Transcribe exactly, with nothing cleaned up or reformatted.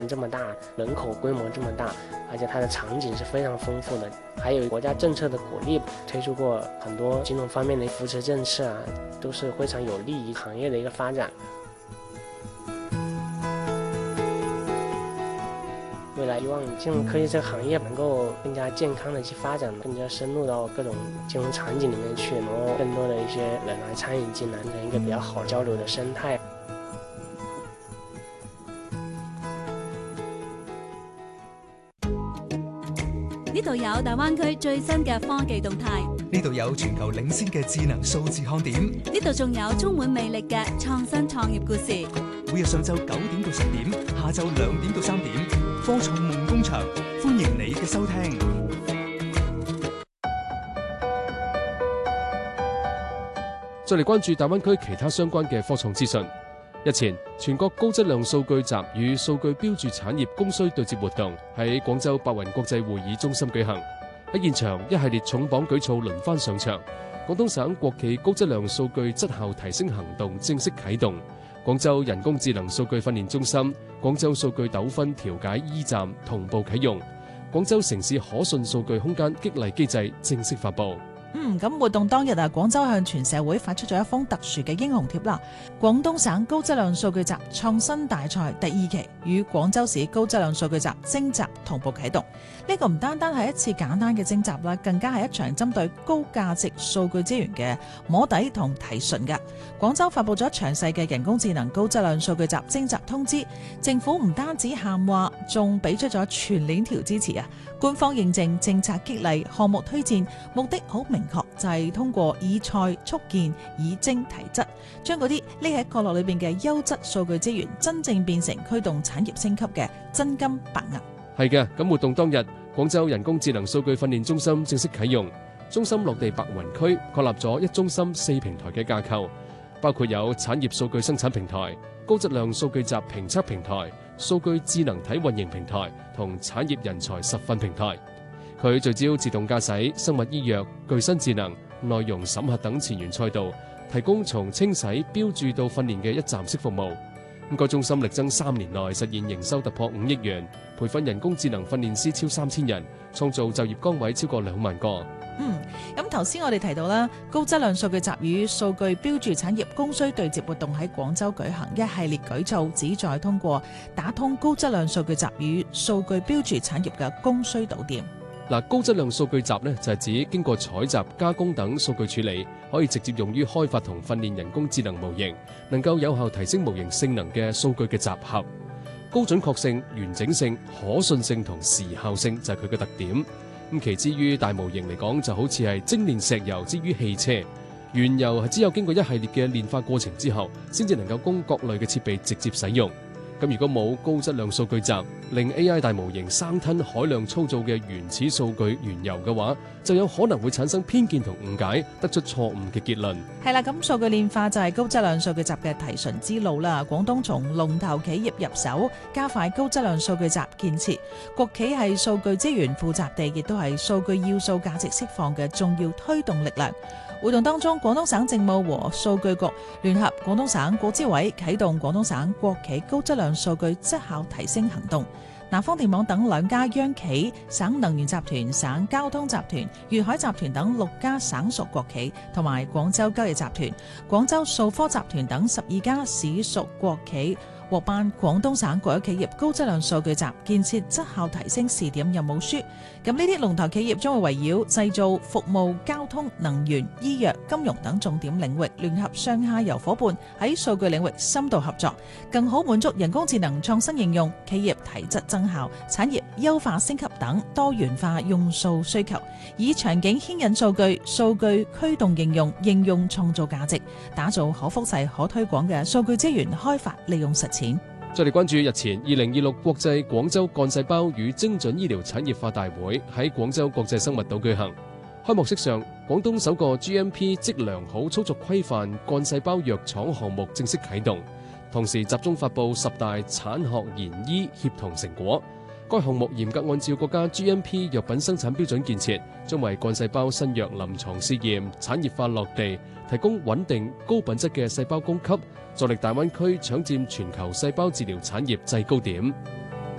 这么大，人口规模这么大，而且它的场景是非常丰富的。还有国家政策的鼓励，推出过很多金融方面的扶持政策啊，都是非常有利于行业的一个发展。未来希望金融科技这个行业能够更加健康的去发展，更加深入到各种金融场景里面去，然后更多的一些人来参与进来，形成一个比较好交流的生态。 呢度有大灣區最新嘅科技動態， 呢度有全球領先嘅智能數字看點， 呢度仲有充滿魅力嘅創新創業故事。 每日上晝九點到十點，下晝兩點到三點，科創夢工場，歡迎你嘅收聽。 再嚟關注大灣區其他相關嘅科創資訊。日前，全國高質量數據集與數據標註產業供需對接活動喺廣州白雲國際會議中心舉行。喺現場，一系列重磅舉措輪番上場。廣東省國企高質量數據質效提升行動正式啟動。廣州人工智能數據訓練中心、廣州數據糾紛調解 E 站同步啟用。廣州城市可信數據空間激勵機制正式發布。 嗯，咁活動當日啊，廣州向全社會發出咗一封特殊嘅英雄帖啦。廣東省高質量數據集創新大賽第二期與廣州市高質量數據集徵集同步啟動。呢個唔單單係一次簡單嘅徵集啦，更加係一場針對高價值數據資源嘅摸底同提純嘅。廣州發布咗詳細嘅人工智能高質量數據集徵集通知，政府唔單止喊話，仲俾出咗全鏈條支持啊！官方認證、政策激勵、項目推薦，目的好明確，就係、是、通過以賽促建、以精提質，將嗰啲匿喺角落裏邊嘅優質數據資源，真正變成驅動產業升級嘅真金白銀。 係嘅，咁活動當日，廣州人工智能數據訓練中心正式啟用，中心落地白雲區，確立咗一中心四平台嘅架構，包括有產業數據生產平台、高質量數據集評測平台、數據智能體運營平台同產業人才實訓平台。佢聚焦自動駕駛、生物醫藥、具身智能、內容審核等前沿賽道，提供從清洗、標註到訓練嘅一站式服務。咁該中心力爭三年內實現營收突破五億元，培訓人工智能訓練師超三千人，創造就業崗位超過兩萬個。 嗯，咁頭先我哋提到啦，高質量數據集與數據標註產業供需對接活動喺廣州舉行，一系列舉措旨在通過打通高質量數據集與數據標註產業嘅供需導電。 嗱，高質量數據集呢，就係指經過採集、加工等數據處理，可以直接用於開發同訓練人工智能模型，能夠有效提升模型性能嘅數據嘅集合。高準確性、完整性、可信性同時效性就係佢嘅特點。咁其之於大模型嚟講，就好似係精煉石油之於汽車，原油係只有經過一系列嘅煉化過程之後，先至能夠供各類嘅設備直接使用。咁如果冇高質量數據集，令 A I 大模型生吞海量粗糙嘅原始數據原油嘅話，就有可能會產生偏見同誤解，得出錯誤嘅結論。 係啦，咁數據煉化就係高質量數據集嘅提純之路啦。廣東從龍頭企業入手，加快高質量數據集建設。國企係數據資源富集地，亦都係數據要素價值釋放嘅重要推動力量。活動當中，廣東省政務和數據局聯合廣東省國資委啟動廣東省國企高質量數據質效提升行動。南方電網等兩家央企、省能源集團、省交通集團、粵海集團等六家省屬國企，同埋廣州交易集團、廣州數科集團等十二家市屬國企，獲頒廣東省國有企業高質量數據集建設質效提升試點任務書。咁呢啲龍頭企業將會圍繞製造、服務、交通、能源、醫藥、金融等重點領域，聯合上下游伙伴喺數據領域深度合作，更好滿足人工智能創新應用、企業提質增效、產業優化升級等多元化用數需求，以場景牽引數據、數據驅動應用、應用創造價值，打造可複製、可推廣嘅數據資源開發利用實踐。 再嚟關注日前二零二六國際廣州幹細胞與精準醫療產業化大會喺廣州國際生物島舉行。開幕式上，廣東首個 G M P 即良好操作規範幹細胞藥廠項目正式啟動，同時集中發布十大產學研醫協同成果。該項目嚴格按照國家 G M P 藥品生產標準建設，將為幹細胞新藥臨床試驗產業化落地，提供穩定高品質嘅細胞供給，助力大灣區搶佔全球細胞治療產業制高點。